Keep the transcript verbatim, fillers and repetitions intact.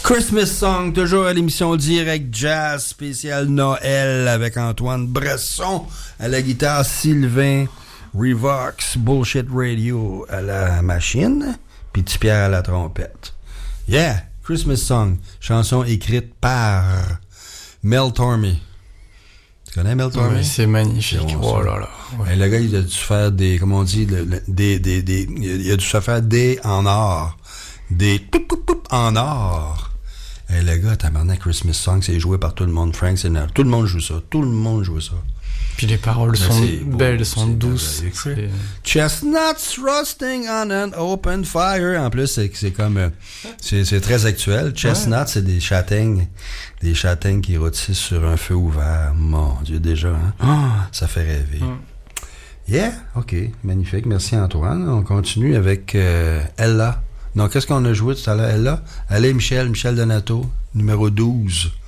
Christmas Song, toujours à l'émission Direct Jazz, spécial Noël avec Antoine Bresson à la guitare, Sylvain Revox, Bullshit Radio à la machine, puis Petit Pierre à la trompette. Yeah, Christmas Song, chanson écrite par Mel Tormé. Tu connais Mel Tormé? Oui, c'est magnifique. C'est bon, oh là là. Ouais. Le gars, il a dû faire des, comment on dit, le, le, des, des, des, il a dû se faire des en or. Des poup, poup, poup, en or. Et le gars, tabarnak, Christmas Song, c'est joué par tout le monde. Frank Sinatra. Tout le monde joue ça. Tout le monde joue ça. Puis les paroles Mais sont beau, belles, sont douces. C'est... Chestnuts roasting on an open fire. En plus, c'est, c'est comme... Euh, c'est, c'est très actuel. Chestnuts, ouais. C'est des châtaignes. Des châtaignes qui rôtissent sur un feu ouvert. Mon Dieu, déjà. Hein? Oh, ça fait rêver. Mm. Yeah, OK. Magnifique. Merci, Antoine. On continue avec euh, Ella. Donc, qu'est-ce qu'on a joué tout à l'heure? Ella? Allez, Michel, Michel Donato, numéro douze.